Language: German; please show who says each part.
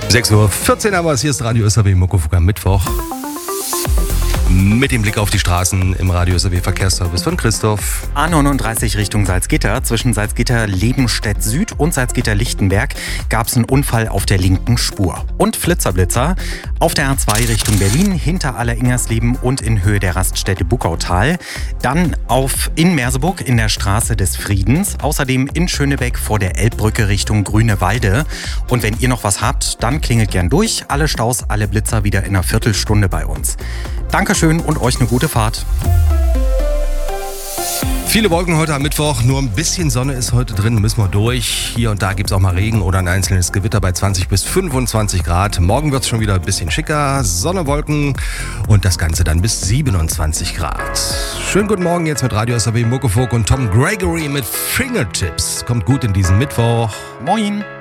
Speaker 1: 6:14 Uhr, aber es hier ist Radio SAW Muckefuck am Mittwoch. Mit dem Blick auf die Straßen im Radio SAW Verkehrsservice von Christoph.
Speaker 2: A39 Richtung Salzgitter. Zwischen Salzgitter-Lebenstedt Süd und Salzgitter-Lichtenberg gab es einen Unfall auf der linken Spur. Und Flitzer-Blitzer auf der A2 Richtung Berlin, hinter Alleringersleben und in Höhe der Raststätte Buckautal. Dann in Merseburg in der Straße des Friedens. Außerdem in Schönebeck vor der Elbbrücke Richtung Grünewalde. Und wenn ihr noch was habt, dann klingelt gern durch. Alle Staus, alle Blitzer wieder in einer Viertelstunde bei uns. Dankeschön und euch eine gute Fahrt.
Speaker 1: Viele Wolken heute am Mittwoch, nur ein bisschen Sonne ist heute drin, müssen wir durch. Hier und da gibt es auch mal Regen oder ein einzelnes Gewitter bei 20 bis 25 Grad. Morgen wird es schon wieder ein bisschen schicker, Sonne, Wolken und das Ganze dann bis 27 Grad. Schönen guten Morgen jetzt mit Radio SAW Muckefuck und Tom Gregory mit Fingertips. Kommt gut in diesen Mittwoch.
Speaker 2: Moin.